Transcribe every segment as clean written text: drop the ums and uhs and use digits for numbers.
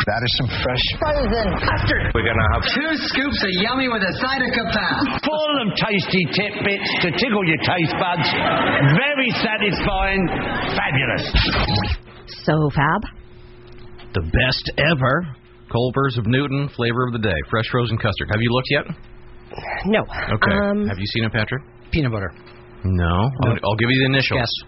That is some fresh frozen custard. We're going to have 2 scoops of yummy with a side of kapow. Full of tasty tidbits to tickle your taste buds. Very satisfying. Fabulous. So fab. The best ever. Culver's of Newton, flavor of the day. Fresh frozen custard. Have you looked yet? No. Okay. Have you seen it, Patrick? Peanut butter. No. I'll give you the initials. Yes.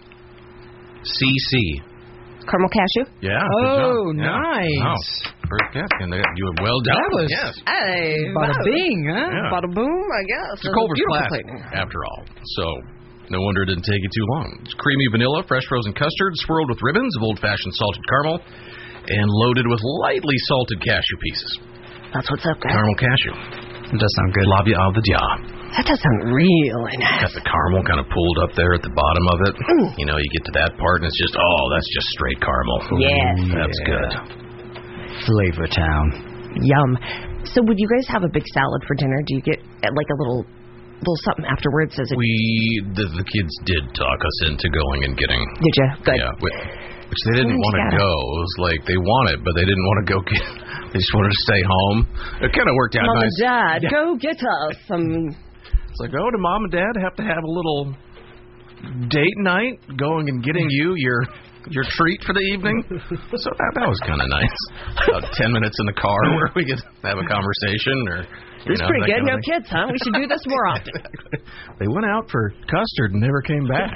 CC. Caramel cashew? Yeah. Oh, good job. nice. Yeah. You were well done. That was Hey, bada bing, huh? Yeah. Bada boom, I guess. It's a Culver's classic, after all. So, no wonder it didn't take you too long. It's creamy vanilla, fresh frozen custard, swirled with ribbons of old-fashioned salted caramel, and loaded with lightly salted cashew pieces. That's what's up, guys. Caramel cashew. It does sound good. Labia of the dia. That does sound really nice. Got the caramel kind of pulled up there at the bottom of it. You know, you get to that part, and it's just, that's just straight caramel. Yes. That's good. Flavor Town. Yum. So would you guys have a big salad for dinner? Do you get like a little something afterwards? As The kids did talk us into going and getting. Did you? Good. Yeah. Which they didn't want to go. It was like they wanted, but they didn't want to go get. They just wanted to stay home. It kind of worked out Mom nice. and Dad, go get us some. It's like, do Mom and Dad have to have a little date night, going and getting you your treat for the evening? So that was kind of nice. About 10 minutes in the car where we could have a conversation, or. It's pretty good. No kids, huh? We should do this more often. They went out for custard and never came back.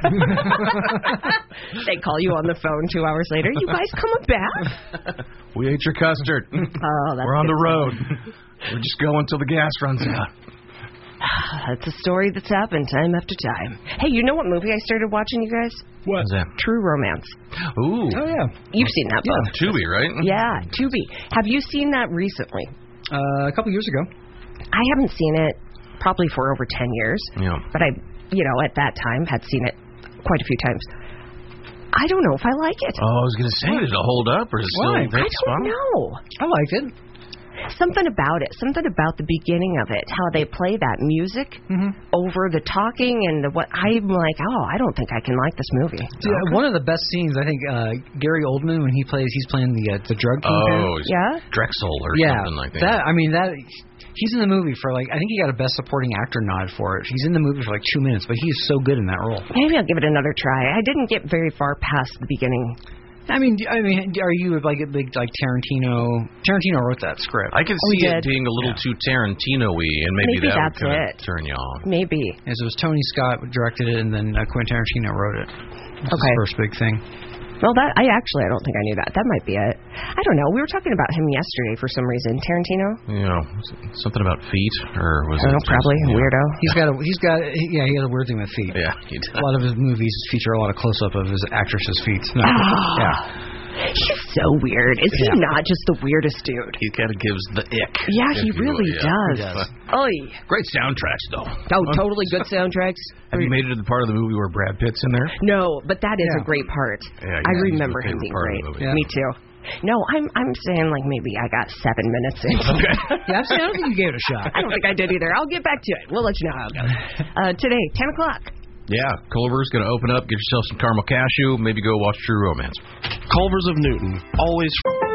They call you on the phone 2 hours later. You guys coming back? We ate your custard. Oh, that's We're on the road. We're just going until the gas runs out. That's a story that's happened time after time. Hey, you know what movie I started watching, you guys? What is that? True Romance. Ooh. Oh, yeah. You've seen that book. Yeah, Tubi, right? Yeah, Tubi. Have you seen that recently? A couple years ago. I haven't seen it probably for over 10 years. Yeah. But I, at that time had seen it quite a few times. I don't know if I like it. Oh, I was going to say, did it hold up, or is it still I don't know. I liked it. Something about it. Something about the beginning of it. How they play that music over the talking and what I'm like, I don't think I can like this movie. Yeah, one of the best scenes, I think, Gary Oldman, when he's playing the drug kingpin. Oh, yeah? Drexel or something like that. He's in the movie for I think he got a Best Supporting Actor nod for it. He's in the movie for 2 minutes, but he is so good in that role. Maybe I'll give it another try. I didn't get very far past the beginning. I mean, are you like a big Tarantino? Tarantino wrote that script. I can see it being a little too Tarantino-y, and maybe that would kind of turn you off. Maybe. As it was Tony Scott directed it, and then Quentin Tarantino wrote it. That's his first big thing. Well, I don't think I knew that. That might be it. I don't know. We were talking about him yesterday for some reason. Tarantino? Yeah, something about feet, or was I don't know, probably weirdo. He has a weird thing with feet. Yeah, he does. A lot of his movies feature a lot of close-up of his actresses' feet. No. Yeah. He's so weird. Is he not just the weirdest dude? He kind of gives the ick. Yeah, he really does. Oy. Great soundtracks, though. Oh, totally good soundtracks. Have you made it to the part of the movie where Brad Pitt's in there? No, but that is a great part. Yeah, I remember him being great. Yeah. Me too. No, I'm saying maybe I got 7 minutes in. Okay. I don't think you gave it a shot. I don't think I did either. I'll get back to it. We'll let you know how it goes. Today, 10 o'clock. Yeah, Culver's going to open up, get yourself some caramel cashew, maybe go watch True Romance. Culver's of Newton, always.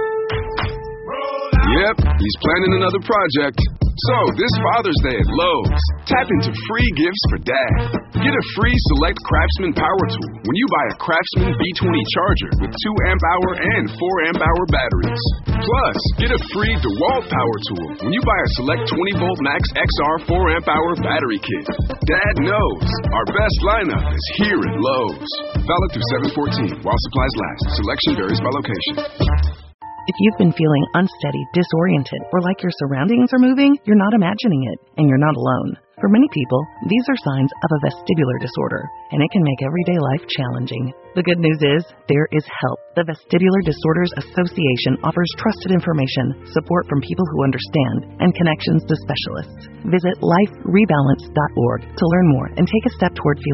Yep, he's planning another project. So, this Father's Day at Lowe's, tap into free gifts for Dad. Get a free Select Craftsman Power Tool when you buy a Craftsman B20 charger with 2 amp-hour and 4 amp-hour batteries. Plus, get a free DeWalt Power Tool when you buy a Select 20-volt Max XR 4 amp-hour battery kit. Dad knows our best lineup is here at Lowe's. Valid through 7/14 while supplies last. Selection varies by location. If you've been feeling unsteady, disoriented, or like your surroundings are moving, you're not imagining it, and you're not alone. For many people, these are signs of a vestibular disorder, and it can make everyday life challenging. The good news is, there is help. The Vestibular Disorders Association offers trusted information, support from people who understand, and connections to specialists. Visit liferebalance.org to learn more and take a step toward feeling